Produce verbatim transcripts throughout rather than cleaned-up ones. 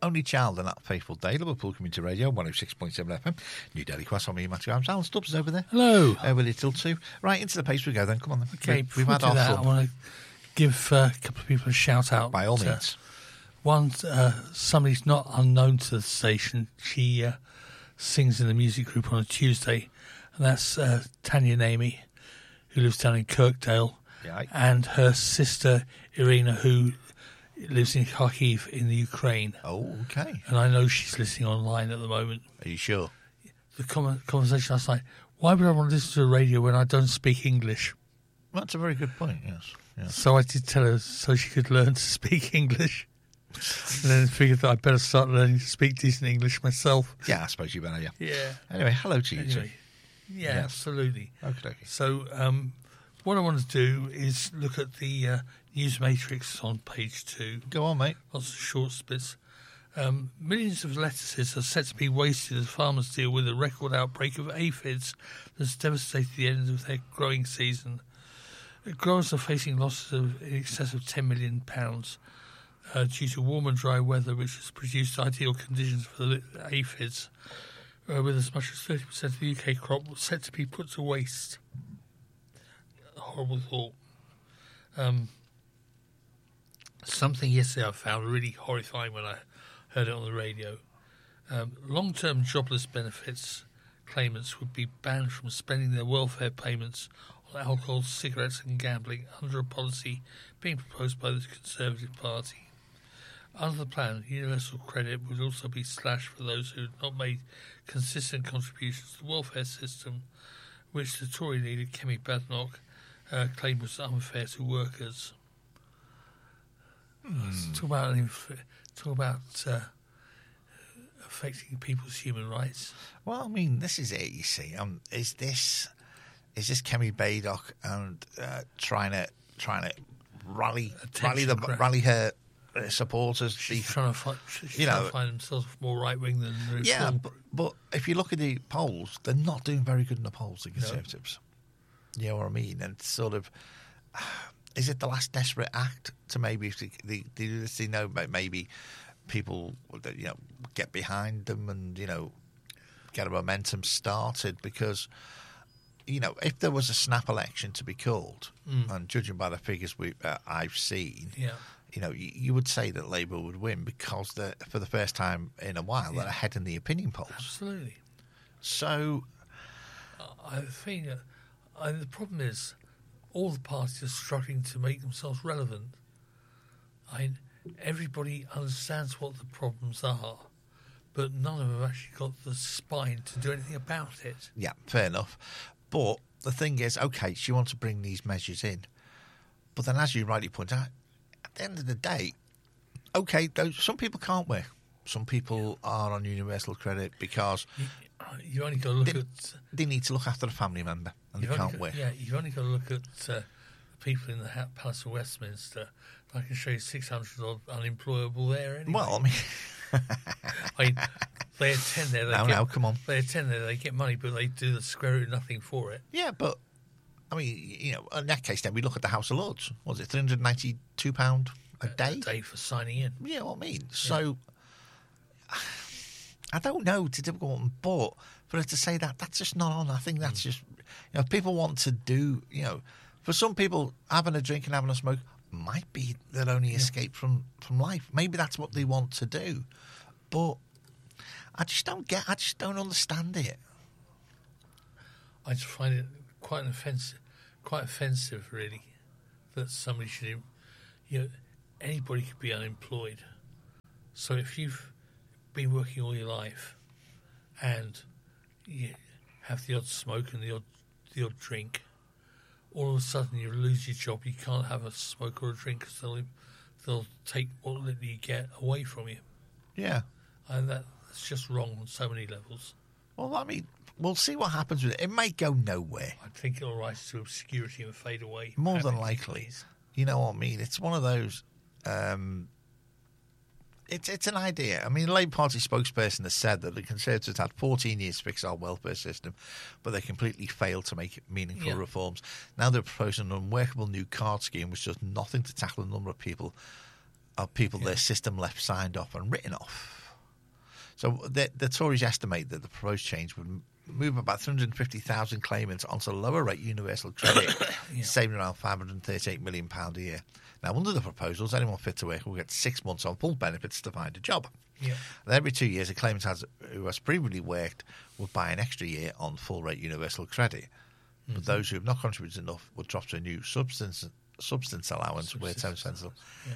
only child in that faithful day. Liverpool Community Radio, one oh six point seven F M. New Daily Quest on me, Matthew Adams. Alan Stubbs is over there. Hello. Uh, with it till two. Right, into the pace we go then. Come on then. Okay, we, we've had before our that, fun. I want to give uh, a couple of people a shout out. By all uh, means. One, uh, somebody's not unknown to the station. She uh, sings in the music group on a Tuesday, and that's uh, Tanya Namey, who lives down in Kirkdale, Yeah. and her sister Irina, who lives in Kharkiv in the Ukraine. Oh, okay. And I know she's listening online at the moment. Are you sure? The com- conversation last night, why would I want to listen to the radio when I don't speak English? That's a very good point, yes. yes. So I did tell her so she could learn to speak English. And then figured that I'd better start learning to speak decent English myself. Yeah, I suppose you better, yeah. Yeah. Anyway, hello to you Anyway, too. yeah, Yes. absolutely. Okay, okay. So um, what I want to do is look at the uh, news matrix on page two. Go on, mate. Lots of short bits. Um, millions of lettuces are set to be wasted as farmers deal with a record outbreak of aphids that's devastated the end of their growing season. Growers are facing losses of in excess of ten million pounds uh, due to warm and dry weather, which has produced ideal conditions for the aphids, uh, with as much as thirty percent of the U K crop set to be put to waste. A horrible thought. Um, something yesterday I found really horrifying when I heard it on the radio. Um, long-term jobless benefits claimants would be banned from spending their welfare payments on alcohol, cigarettes and gambling under a policy being proposed by the Conservative Party. Under the plan, universal credit would also be slashed for those who had not made consistent contributions to the welfare system, which the Tory leader Kemi Badenoch uh, claimed was unfair to workers. Hmm. Talk about inf- talk about uh, affecting people's human rights. Well, I mean, this is it, you see. Um, is this is this Kemi Badenoch and uh, trying to trying to rally rally the Attention, rally her uh, supporters? She's the- trying to find, she's you trying know- to find themselves more right wing than the Yeah, Reform. but, but if you look at the polls, they're not doing very good in the polls, the Conservatives. You know what I mean? And it's sort of, is it the last desperate act to maybe, the, the, the, you know, maybe people, you know, get behind them and, you know, get a momentum started? Because, you know, if there was a snap election to be called, Mm. and judging by the figures we uh, I've seen, Yeah. you know, you, you would say that Labour would win because they're, for the first time in a while, they're Yeah. ahead in the opinion polls. Absolutely. So, I think uh, I, the problem is all the parties are struggling to make themselves relevant. I mean, everybody understands what the problems are, but none of them have actually got the spine to do anything about it. yeah, fair enough. But the thing is, okay, she wants to bring these measures in. But then, as you rightly point out, at the end of the day, okay, those, some people can't work. Some people are on universal credit because You, you only got to look They- at they need to look after a family member and they you've only can't got, work. yeah, you've only got to look at uh, the people in the Ha- Palace of Westminster. I can show you six hundred odd unemployable there anyway. Well, I mean, I mean, they attend there. They now, get, now, come on. They attend there. They get money, but they do the square root nothing for it. Yeah, but, I mean, you know, in that case, then we look at the House of Lords. Was it three hundred ninety-two pounds a day? A day for signing in. You know what I mean? So, I don't know, it's a difficult one, but for us to say that, that's just not on. I think that's just, you know, if people want to do, you know, for some people, having a drink and having a smoke might be their only escape from, from life. Maybe that's what they want to do. But I just don't get, I just don't understand it. I just find it quite an offensive, quite offensive, really, that somebody should, you know, anybody could be unemployed. So if you've been working all your life and you have the odd smoke and the odd, the odd drink, all of a sudden you lose your job, you can't have a smoke or a drink because they'll, they'll take what little you get away from you. Yeah. And that, that's just wrong on so many levels. Well, I mean, we'll see what happens with it. It may go nowhere. I think it'll rise to obscurity and fade away. More than rapidly, likely. please. You know what I mean? It's one of those. Um, it's it's an idea. I mean, the Labour Party spokesperson has said that the Conservatives had fourteen years to fix our welfare system, but they completely failed to make meaningful Yeah. reforms. Now they're proposing an unworkable new card scheme which does nothing to tackle the number of people of people Yeah. their system left signed off and written off. So the, the Tories estimate that the proposed change would move about three hundred fifty thousand claimants onto lower rate universal credit, yeah. saving around five hundred thirty-eight million pounds a year. Now, under the proposals, anyone fit to work will get six months on full benefits to find a job. Yeah. And every two years, a claimant has, who has previously worked would buy an extra year on full rate universal credit. Mm-hmm. But those who have not contributed enough would drop to a new substance substance allowance substance where ten cents. Yeah.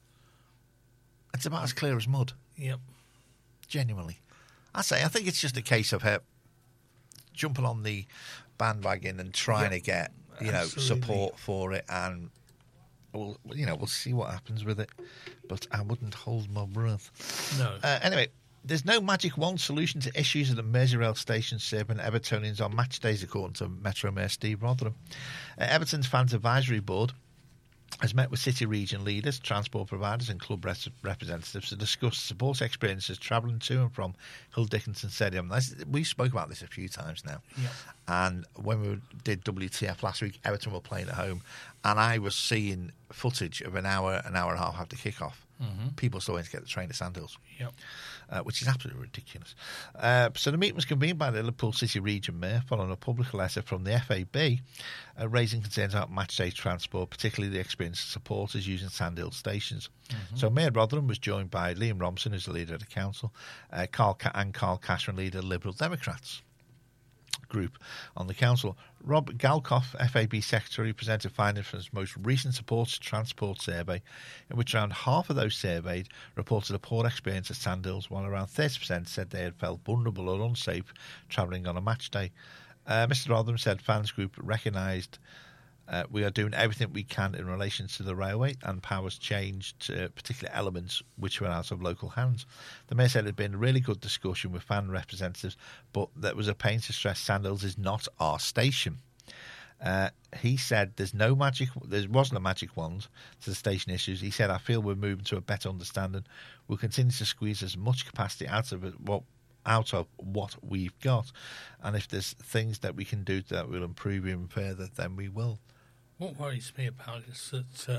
It's about as clear as mud. Yep. Genuinely. I say, I think it's just a case of her jumping on the bandwagon and trying yep. to get, you know, Absolutely. support for it, and we'll, you know, we'll see what happens with it. But I wouldn't hold my breath. No. Uh, anyway, there's no magic wand solution to issues at the Merseyrail station serving Evertonians on match days, according to Metro Mayor Steve Rotherham. Uh, Everton's Fans Advisory Board has met with city region leaders, transport providers and club res- representatives to discuss support experiences travelling to and from Hill Dickinson Stadium. We spoke about this a few times now. Yep. And when we did W T F last week, Everton were playing at home, and I was seeing footage of an hour, an hour and a half after kick-off. Mm-hmm. People still waiting to get the train to Sandhills, yep. uh, which is absolutely ridiculous. Uh, so the meeting was convened by the Liverpool City Region Mayor following a public letter from the F A B uh, raising concerns about match-day transport, particularly the experience of supporters using Sandhills stations. Mm-hmm. So Mayor Rotherham was joined by Liam Robson, who's the leader of the council, uh, Carl Ca- and Carl Cashman, leader of the Liberal Democrats group on the council. Rob Galkoff, F A B Secretary, presented findings from his most recent Supporters Transport survey, in which around half of those surveyed reported a poor experience at Sandhills, while around thirty percent said they had felt vulnerable or unsafe travelling on a match day. Uh, Mr Rotherham said fans group recognised Uh, we are doing everything we can in relation to the railway, and powers changed uh, particular elements which were out of local hands. The Mayor said it had been a really good discussion with fan representatives, but there was a pain to stress Sandhills is not our station. Uh, he said there's no magic, there wasn't a magic wand to the station issues. He said, I feel we're moving to a better understanding. We'll continue to squeeze as much capacity out of it, what out of what we've got, and if there's things that we can do that will improve even further, then we will. What worries me about it is that uh,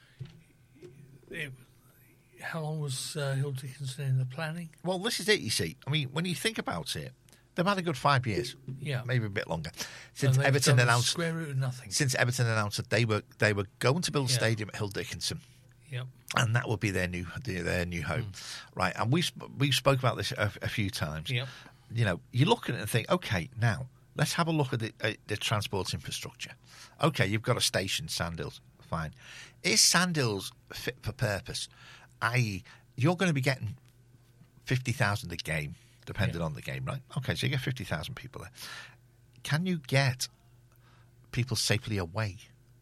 it, how long was uh, Hill Dickinson in the planning? Well, this is it, you see. I mean, when you think about it, they've had a good five years, yeah, maybe a bit longer, since and Everton done announced square root of nothing. Since Everton announced that they were they were going to build a yeah. stadium at Hill Dickinson. Yep. And that would be their new their new home, mm. right? And we we spoke about this a, a few times. Yep. You know, you look at it and think, okay, now let's have a look at the, uh, the transport infrastructure. Okay, you've got a station, Sandhills, fine. Is Sandhills fit for purpose? that is, you're going to be getting fifty thousand a game, depending yeah. on the game, right? Okay, so you get fifty thousand people there. Can you get people safely away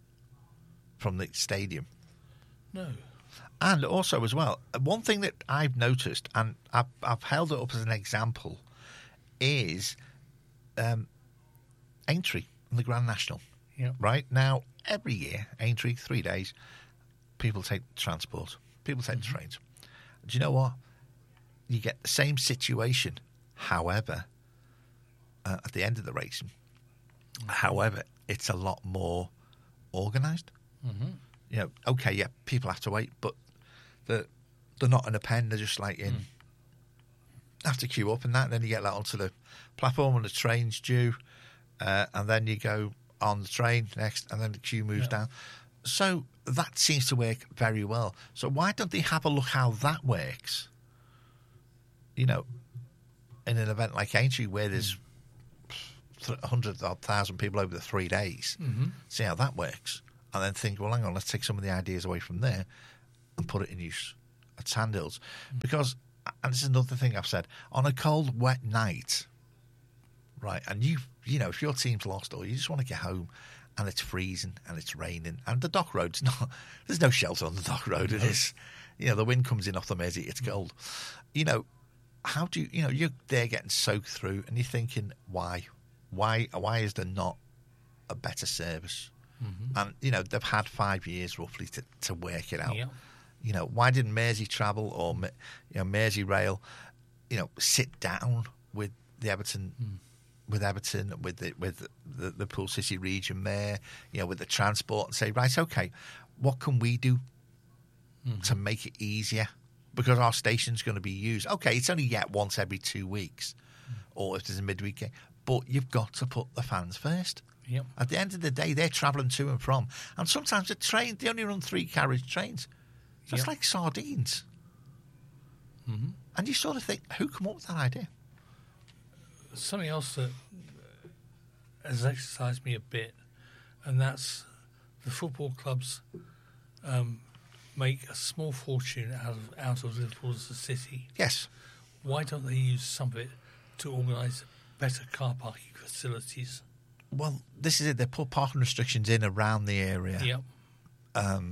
from the stadium? No. And also, as well, one thing that I've noticed, and I've, I've held it up as an example, is um, Aintree and the Grand National. Yep. Right? Now, every year, Aintree, three days, people take transport. People take mm-hmm. the trains. Do you know what? You get the same situation. However, uh, at the end of the racing, mm-hmm. however, it's a lot more organised. Mm-hmm. You know, okay, yeah, people have to wait, but they're, they're not in a pen. They're just like in, mm. have to queue up and that. And then you get that onto the platform and the train's due. Uh, and then you go on the train next, and then the queue moves yeah. down. So that seems to work very well. So why don't they have a look how that works? You know, in an event like Aintree where there's one hundred odd thousand people over the three days, mm-hmm. see how that works. And then think, well, hang on, let's take some of the ideas away from there and put it in use at Sandhills. Mm-hmm. Because, and this is another thing I've said, on a cold, wet night, right, and you you know, if your team's lost or you just want to get home and it's freezing and it's raining and the dock road's not, there's no shelter on the dock road. No. It is, you know, the wind comes in off the Mersey, it's cold. You know, how do you, you know, you're there getting soaked through and you're thinking, why? Why, why is there not a better service? Mm-hmm. And, you know, they've had five years roughly to, to work it out. Yeah. You know, why didn't Mersey Travel or, you know, Mersey Rail, you know, sit down with the Everton, mm. with Everton, with the with the, the Pool City Region Mayor, you know, with the transport and say, right, okay, what can we do mm-hmm. to make it easier? because our station's going to be used. Okay, it's only yet once every two weeks, mm. or if there's a midweek game. But you've got to put the fans first. Yep. At the end of the day, they're travelling to and from. And sometimes the train, they only run three carriage trains. So yep. It's like sardines. Mm-hmm. And you sort of think, who come up with that idea? Something else that has exercised me a bit, and that's the football clubs um, make a small fortune out of out of Liverpool as a city. Yes. Why don't they use some of it to organise better car parking facilities? Well, this is it. They put parking restrictions in around the area yep. um,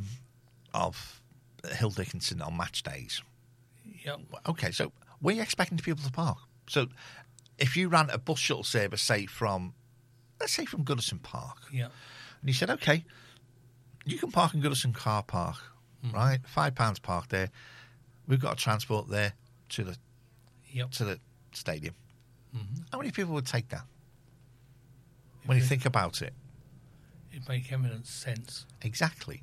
of Hill Dickinson on match days. Yep. Okay, so where are you expecting people to park? So if you ran a bus shuttle service, say from, let's say from Goodison Park, yep. and you said, okay, you can park in Goodison Car Park, mm. right? Five pounds park there. We've got a transport there to the yep. to the stadium. Mm-hmm. How many people would take that? When you think about it. It makes eminent sense. Exactly.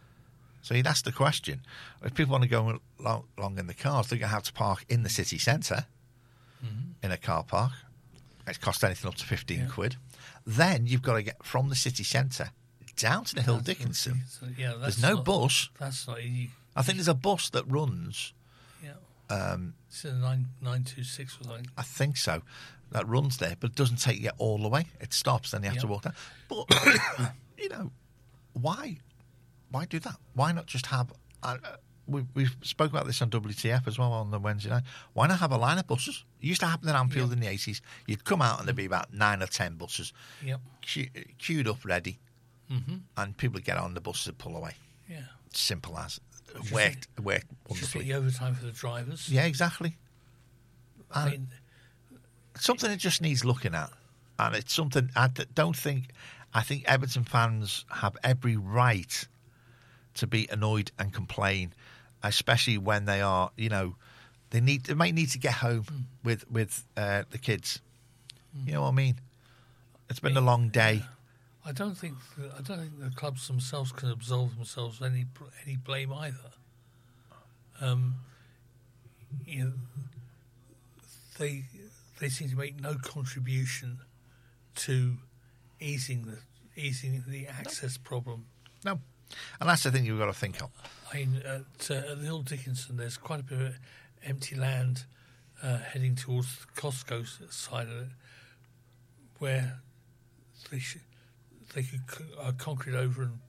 So you'd ask the question, if people want to go along, along in the cars, they're going to have to park in the city centre mm-hmm. in a car park. It costs anything up to fifteen yeah. quid. Then you've got to get from the city centre down to the Hill that's Dickinson. Yeah, that's there's no not, bus. That's not easy. I think there's a bus that runs. Yeah. Um, it's a nine nine two six or something. I think so. That runs there, but it doesn't take you all the way. It stops, then you have yep. to walk down. But, you know, why? Why do that? Why not just have... Uh, we we spoke about this on W T F as well on the Wednesday night. Why not have a line of buses? It used to happen in Anfield yep. in the eighties. You'd come out and there'd be about nine or ten buses yep. que- queued up ready, mm-hmm. and people would get on the buses and pull away. Yeah. Simple as. It worked, it worked wonderfully. Just the overtime for the drivers. Yeah, exactly. I And mean... something that just needs looking at. And it's something I don't think... I think Everton fans have every right to be annoyed and complain, especially when they are, you know, they need they might need to get home mm. with with uh, the kids. Mm. You know what I mean? It's been it, a long day. I don't think the, I don't think the clubs themselves can absolve themselves of any any blame either. Um, you know, they they seem to make no contribution to easing the easing the access no. problem. No. And that's the thing you've got to think of. I mean, at, uh, at the Hill Dickinson, there's quite a bit of empty land uh, heading towards the Costco side of it, where they sh- they could c- uh, concrete over and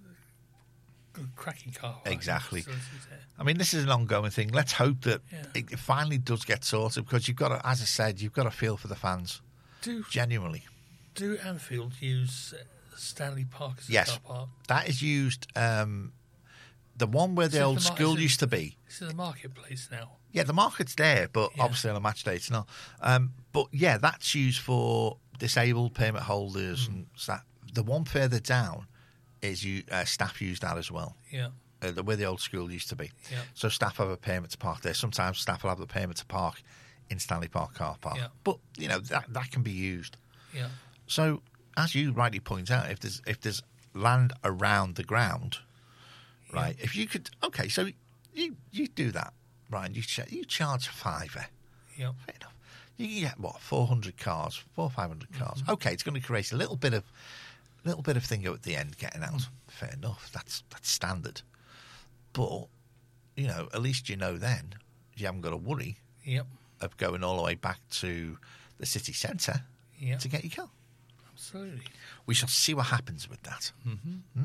cracking car. Exactly. I mean, this is an ongoing thing. Let's hope that yeah. it finally does get sorted, because you've got to, as I said, you've got to feel for the fans. Do genuinely. Do Anfield use Stanley Park as a yes, car park? That is used. Um, the one where the so old the mar- school it, used to be. This is a marketplace now. Yeah, the market's there, but yeah. obviously on a match day it's not. Um, but yeah, that's used for disabled permit holders mm. and stuff. The one further down is you uh, staff use that as well. Yeah. Uh, the, where the old school used to be. Yeah. So staff have a permit to park there. Sometimes staff will have the permit to park in Stanley Park car park. Yeah. But you know that that can be used. Yeah. So, as you rightly point out, if there's if there's land around the ground, right? Yeah. If you could, okay, so you you do that, right? You ch- you charge a fiver. Yeah. Fair enough. You can get what four hundred cars, four five hundred cars. Mm-hmm. Okay, it's going to create a little bit of little bit of thing at the end getting out. Mm. Fair enough. That's that's standard. But you know, at least you know then you haven't got to worry. Yep. Of going all the way back to the city centre yep. to get your car. Absolutely. We shall see what happens with that. Mm-hmm.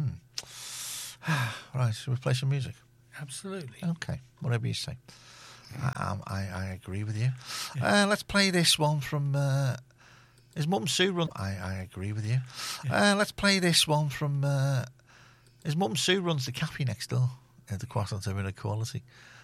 Mm. Right, shall we play some music? Absolutely. Okay, whatever you say. I, um, I, I agree with you. Yeah. Uh, let's play this one from... Uh, is Mum Sue run... I, I agree with you. Yeah. Uh, let's play this one from... Uh, is Mum Sue runs the cafe next door. Uh, the Croissant of Inequality.